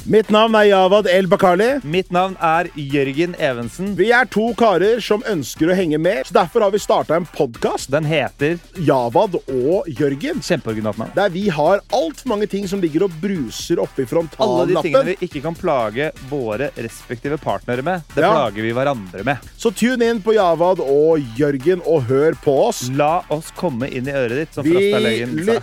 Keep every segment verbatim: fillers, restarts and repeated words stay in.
Mitt navn er Javad El Bakali. Mitt navn er Jørgen Evensen. Vi er to karer som ønsker å henge med, så derfor har vi startet en podcast. Den heter Javad og Jørgen. Kjempeoriginalt navn. Der vi har alt for mange ting som ligger og bruser oppe i frontallappen. Alle de tingene vi ikke kan plage våre respektive partnere med, det ja. plager vi hverandre med. Så tune inn på Javad og Jørgen og hør på oss. La oss komme inn i øret ditt, som Frastad-legen sa.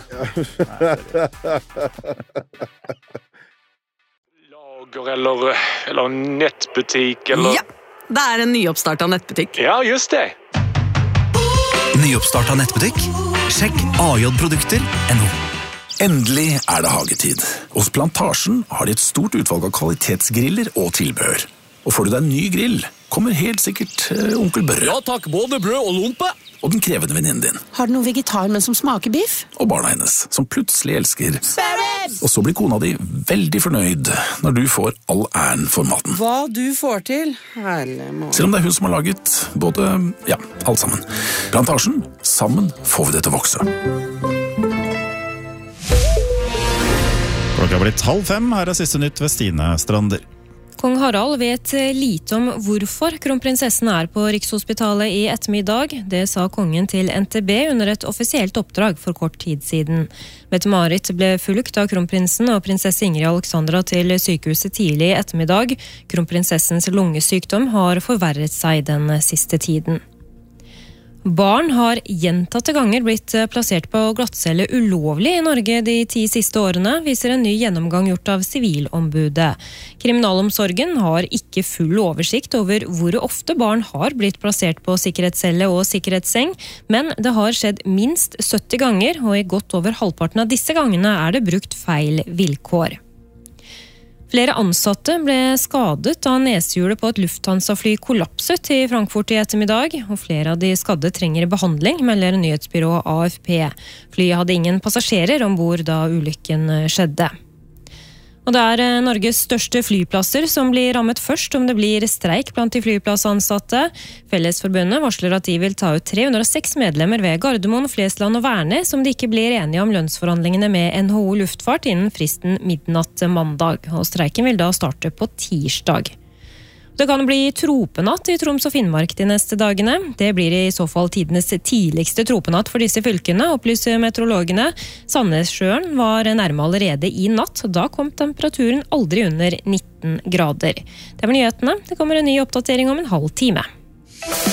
Lager eller, eller nettbutikk eller... Ja, det er en nyoppstartet nettbutikk. Ja, just det. Nyoppstartet nettbutikk? Sjekk a j produkter punktum n o. Endelig er det hagetid. Hos Plantasjen har de et stort utvalg av kvalitetsgriller og tilbehør. Og får du deg en ny grill, kommer helt sikkert uh, onkel Børre. Ja takk, både brød og lompe. Og den krevende venninnen din. Har du noe vegetar, men som smaker biff? Og barna hennes, som plutselig elsker. Sparrows! Og så blir kona di veldig fornøyd når du får all æren for maten. Hva du får til, herlig mål. Selv om det er hun som har laget både, ja, alt sammen. Plantasjen, sammen får vi det til å vokse. Klokka er blitt halv fem, her er siste nytt ved Stine Strander. Kong Harald vet lite om hvorfor kronprinsessen er på Rikshospitalet i ettermiddag. Det sa kongen til N T B under et offisielt oppdrag for kort tid siden. Mette-Marit ble fulgt av kronprinsen og prinsesse Ingrid Alexandra til sykehuset tidlig i ettermiddag. Kronprinsessens lungesykdom har forverret seg den siste tiden. Barn har gjentatte ganger blitt plassert på glattcelle ulovlig i Norge de ti siste årene, viser en ny gjennomgang gjort av Sivilombudet. Kriminalomsorgen har ikke full oversikt over hvor ofte barn har blitt plassert på sikkerhetscelle og sikkerhetsseng, men det har skjedd minst sytti ganger, og i godt over halvparten av disse gangene er det brukt feil vilkår. Flere ansatte ble skadet da nesehjulet på et Lufthansa-fly kollapset i Frankfurt i ettermiddag, og flere av de skadde trenger behandling, melder nyhetsbyrået A F P. Flyet hadde ingen passasjerer ombord da ulykken skjedde. Og det er Norges største flyplasser som blir rammet først om det blir streik blant de flyplassansatte. Fellesforbundet varsler at de vil ta ut tre hundre og seks medlemmer ved Gardermoen, Flesland og Værnes som de ikke blir enige om lønnsforhandlingene med N H O Luftfart innen fristen midnatt mandag. Og streiken vil da starte på tirsdag. Det kan bli tropenatt i Troms og Finnmark de neste dagene. Det blir i så fall tidenes tidligste tropenatt for disse fylkene, opplyser meteorologene. Sandnessjøen var nærme allerede i natt. Da kom temperaturen aldri under nitten grader. Det var nyhetene. Det kommer en ny oppdatering om en halv time.